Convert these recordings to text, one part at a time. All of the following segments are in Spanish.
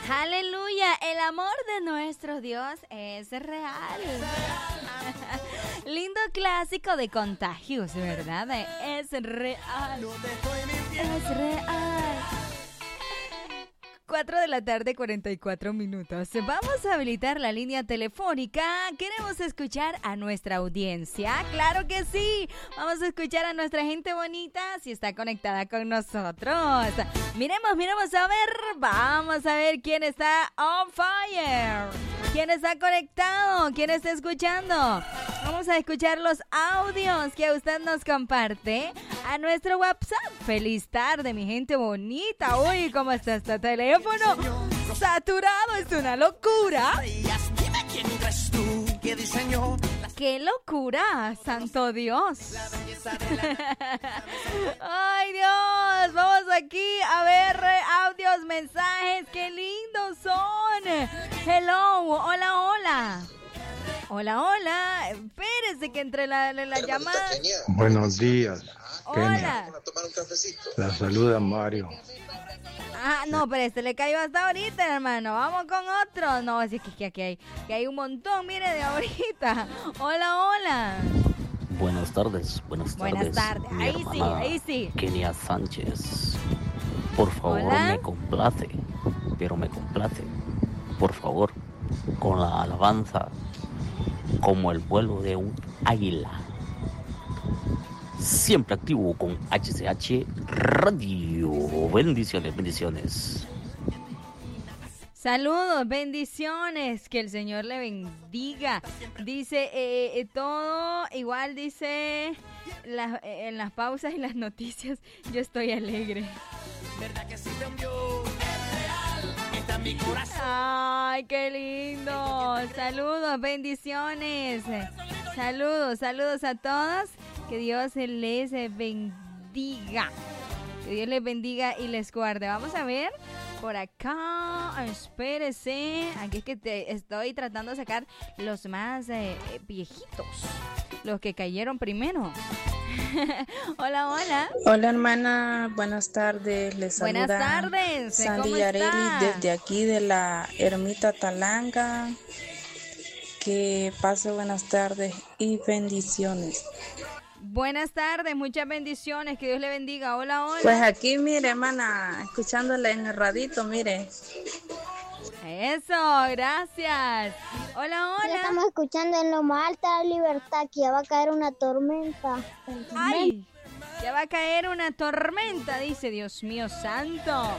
Aleluya, el amor de nuestro Dios es real. Lindo clásico de Contagios, ¿verdad? Es real. Es real. 4 de la tarde, 44 minutos. Vamos a habilitar la línea telefónica. Queremos escuchar a nuestra audiencia. ¡Claro que sí! Vamos a escuchar a nuestra gente bonita si está conectada con nosotros. Miremos a ver. Vamos a ver quién está on fire. ¿Quién está conectado? ¿Quién está escuchando? Vamos a escuchar los audios que usted nos comparte a nuestro WhatsApp. ¡Feliz tarde, mi gente bonita! ¡Uy, cómo está este teléfono! ¡Saturado! ¡Es una locura! ¡Qué locura! ¡Santo Dios! ¡Ay, Dios! Vamos aquí a ver audios, mensajes. ¡Qué lindos son! ¡Hello! ¡Hola, hola! Hola, hola. Espérese que entre la llamada. Buenos días. Hola. La saluda Mario. Ah, no, pero este le cayó hasta ahorita, hermano. Vamos con otro. No, así que aquí hay un montón, mire, de ahorita. Hola, hola. Buenas tardes. Buenas tardes. Ahí sí. Kenia Sánchez. Por favor, Hola. me complace. Por favor, con la alabanza como el vuelo de un águila. Siempre activo con HCH Radio. Bendiciones. Saludos, bendiciones, que el Señor le bendiga. Dice, todo igual dice, en las pausas y las noticias, yo estoy alegre. ¿Verdad que sí cambió? Es real, está en mi corazón. Ay, qué lindo. Saludos, bendiciones. Saludos a todos. Que Dios les bendiga. Que Dios les bendiga y les guarde. Vamos a ver por acá. Espérese. Aquí es que estoy tratando de sacar los más viejitos. Los que cayeron primero. Hola, hola. Hola, hermana. Buenas tardes. Les saluda. Buenas tardes. Sandy Yareli desde aquí de la Ermita Talanga. Que pase buenas tardes y bendiciones. Buenas tardes, muchas bendiciones, que Dios le bendiga. Hola, hola. Pues aquí, mire, hermana, escuchándola en el radito, mire. Eso, gracias. Hola, hola. Estamos escuchando en lo más alta de Libertad, que ya va a caer una tormenta. ¡Ay! Ya va a caer una tormenta, dice, Dios mío santo.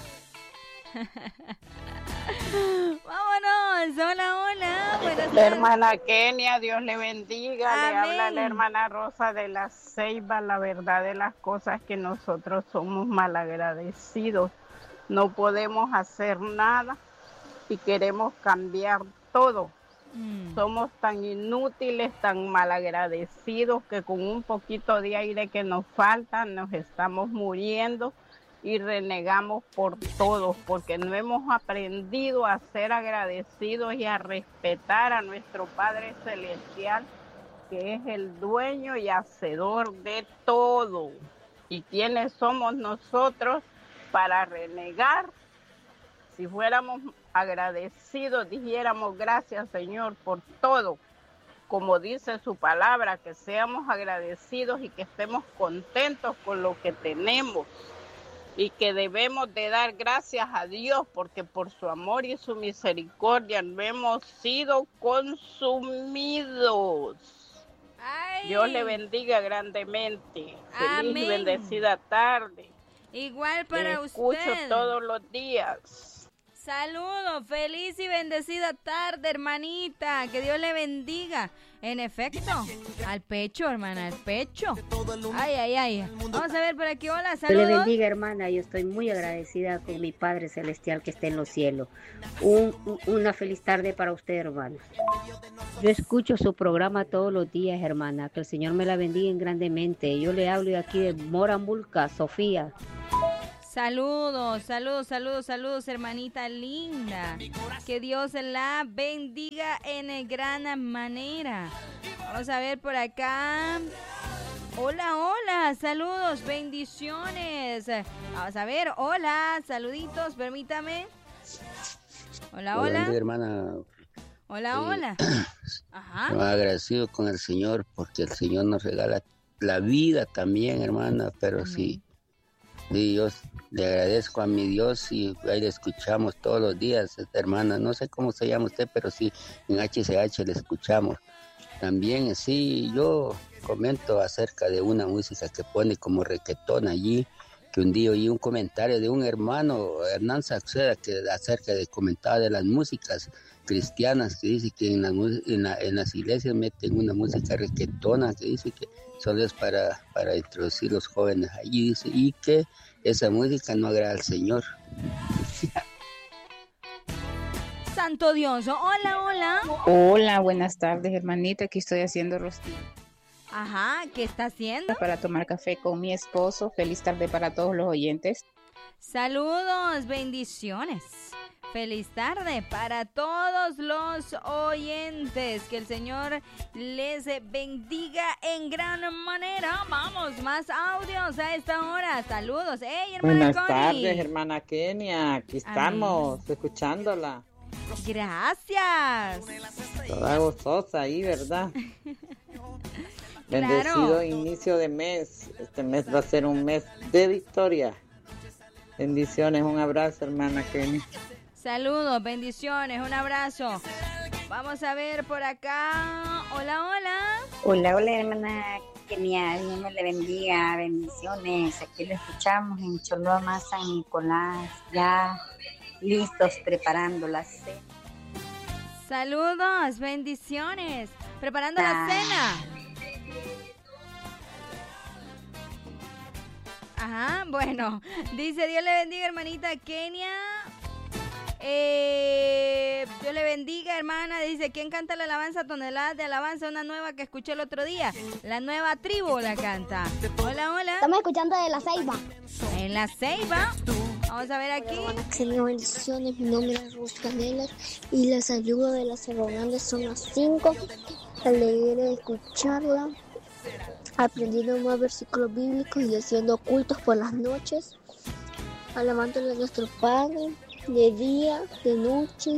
Vámonos, hola. Buenas tardes. La hermana Kenia, Dios le bendiga. Amén. Le habla la hermana Rosa de la Ceiba. La verdad de las cosas que nosotros somos malagradecidos. No podemos hacer nada y queremos cambiar todo. Somos tan inútiles, tan malagradecidos que con un poquito de aire que nos falta nos estamos muriendo. Y renegamos por todos, porque no hemos aprendido a ser agradecidos y a respetar a nuestro Padre Celestial, que es el dueño y hacedor de todo. ¿Y quiénes somos nosotros para renegar? Si fuéramos agradecidos, dijéramos gracias, Señor, por todo. Como dice su palabra, que seamos agradecidos y que estemos contentos con lo que tenemos. Y que debemos de dar gracias a Dios porque por su amor y su misericordia no hemos sido consumidos. Ay. Dios le bendiga grandemente. Amén. Feliz y bendecida tarde. Igual para Le escucho usted. todos los días. Saludos, feliz y bendecida tarde, hermanita. Que Dios le bendiga. En efecto, al pecho, hermana, al pecho. Ay. Vamos a ver por aquí. Hola, saludos. Dios le bendiga, hermana. Yo estoy muy agradecida con mi Padre Celestial que está en los cielos. Una feliz tarde para usted, hermana. Yo escucho su programa todos los días, hermana. Que el Señor me la bendiga grandemente. Yo le hablo de aquí de Morambulca, Sofía. Saludos, hermanita linda. Que Dios la bendiga en gran manera. Vamos a ver por acá. Hola, saludos, bendiciones. Vamos a ver, hola, saluditos, permítame. Hola, hola. Hermana. Hola, hola. Ajá. Agradecido con el Señor porque el Señor nos regala la vida también, hermana, pero sí, Dios, le agradezco a mi Dios y ahí le escuchamos todos los días, hermana. No sé cómo se llama usted, pero sí, en HCH le escuchamos. También, sí, yo comento acerca de una música que pone como requetón allí, que un día oí un comentario de un hermano, Hernán Saxeda, que acerca de comentar de las músicas cristianas, que dice que en las iglesias meten una música requetona, que dice que solo es para introducir los jóvenes allí, dice, y que esa música no agrada al Señor. Santo Dios, hola, hola. Hola, buenas tardes, hermanita, aquí estoy haciendo rostillas. Ajá, ¿qué está haciendo? Para tomar café con mi esposo. Feliz tarde para todos los oyentes. Saludos, bendiciones. Feliz tarde para todos los oyentes. Que el Señor les bendiga en gran manera. Vamos, más audios a esta hora. Saludos. Hey, hermana Buenas Connie. tardes, hermana Kenia. Aquí estamos, escuchándola. Gracias. Toda gozosa ahí, ¿verdad? Bendecido inicio de mes. Este mes va a ser un mes de victoria. Bendiciones, un abrazo, hermana Kenny. Saludos, bendiciones, un abrazo. Vamos a ver por acá. Hola, hola. Hola, hola, hermana Kenia. Dios me le bendiga. Bendiciones. Aquí lo escuchamos en Choloma, San Nicolás. Ya listos, preparando la cena. Saludos, bendiciones. Preparando la cena. Ajá, bueno, dice Dios le bendiga, hermanita Kenia. Dios le bendiga, hermana. Dice, ¿quién canta la alabanza? Toneladas de alabanza, una nueva que escuché el otro día. La Nueva Tribu la canta. Hola, hola. Estamos escuchando de La Ceiba. En La Ceiba. Vamos a ver aquí. Bendiciones, mi nombre es Ruz Canelas y les saludo de las Hermanas, son las 5. Alegre de escucharla, aprendiendo más versículos bíblicos y haciendo cultos por las noches, alabándole a nuestro Padre, de día, de noche.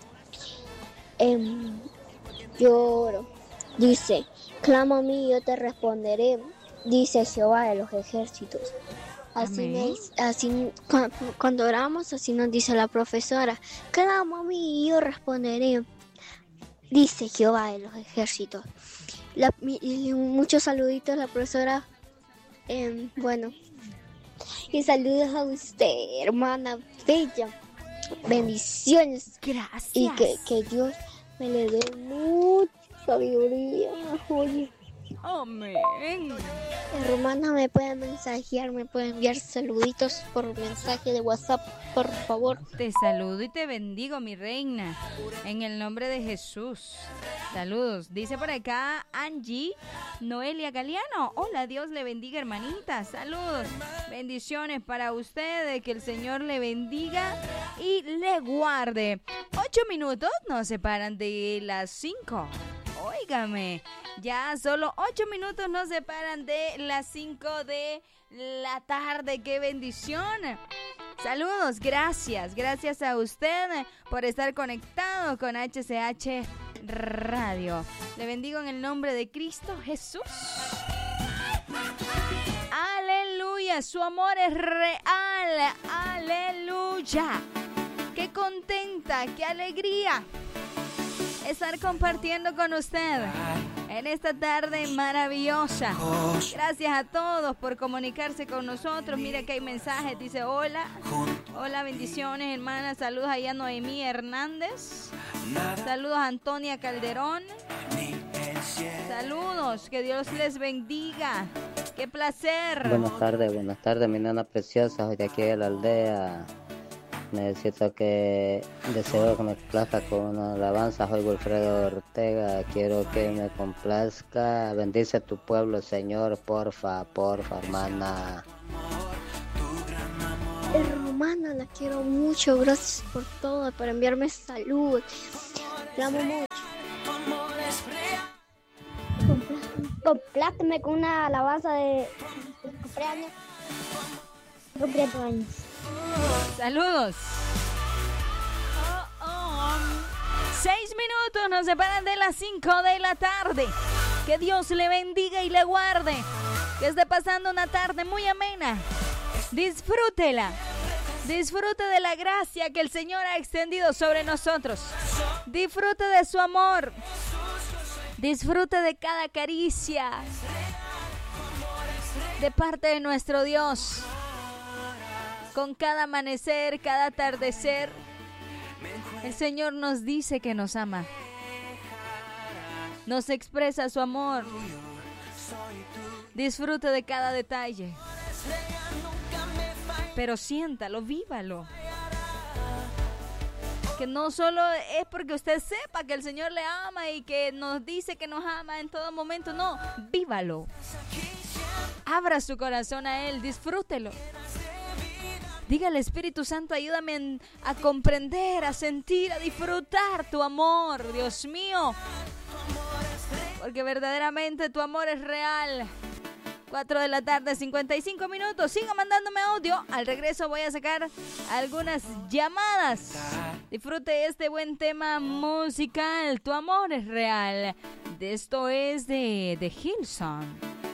Lloro. Dice, clama a mí y yo te responderé, dice Jehová de los ejércitos. Así cuando oramos, así nos dice la profesora, clama a mí y yo responderé, dice Jehová de los ejércitos. Y muchos saluditos a la profesora. Bueno, y saludos a usted, hermana bella. Bendiciones. Gracias. Y que Dios me le dé mucha sabiduría. Oye. Amén. Hermana, me puede mensajear, me puede enviar saluditos por mensaje de WhatsApp, por favor. Te saludo y te bendigo, mi reina, en el nombre de Jesús. Saludos. Dice por acá Angie Noelia Galeano. Hola, Dios le bendiga, hermanita. Saludos. Bendiciones para usted, que el Señor le bendiga y le guarde. 8 minutos nos separan de las 5. Óigame, ya solo 8 minutos nos separan de las 5 de la tarde. ¡Qué bendición! Saludos, gracias a usted por estar conectado con HCH Radio. Le bendigo en el nombre de Cristo Jesús. Aleluya, su amor es real. Aleluya. Qué contenta, qué alegría estar compartiendo con usted en esta tarde maravillosa. Gracias a todos por comunicarse con nosotros. Mira que hay mensajes, dice hola, bendiciones, hermanas. Saludos allá a Noemí Hernández. Saludos a Antonia Calderón. Saludos, que Dios les bendiga. Qué placer. Buenas tardes, mi nena preciosa, de aquí de la aldea. Deseo que me complazca con una alabanza. Soy Wilfredo Ortega. Quiero que me complazca. Bendice a tu pueblo, Señor. Porfa, hermana. Hermana, la quiero mucho. Gracias por todo, por enviarme salud. La amo mucho. Compláteme con una alabanza de cumpleaños. Saludos. 6 minutos nos separan de las 5 de la tarde. Que Dios le bendiga y le guarde. Que esté pasando una tarde muy amena. Disfrútela. Disfrute de la gracia que el Señor ha extendido sobre nosotros. Disfrute de su amor. Disfrute de cada caricia de parte de nuestro Dios. Con cada amanecer, cada atardecer, el Señor nos dice que nos ama. Nos expresa su amor. Disfrute de cada detalle. Pero siéntalo, vívalo. Que no solo es porque usted sepa que el Señor le ama y que nos dice que nos ama en todo momento. No, vívalo. Abra su corazón a Él, disfrútelo. Dígale, Espíritu Santo, ayúdame a comprender, a sentir, a disfrutar tu amor, Dios mío. Porque verdaderamente tu amor es real. 4 de la tarde, 55 minutos. Siga mandándome audio. Al regreso voy a sacar algunas llamadas. Disfrute este buen tema musical. Tu amor es real. Esto es de Hillsong.